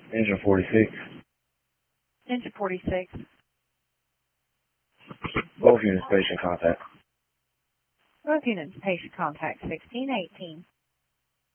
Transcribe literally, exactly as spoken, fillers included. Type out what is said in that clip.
Engine forty-six. Engine forty-six. Both units patient contact. Both units patient contact sixteen eighteen.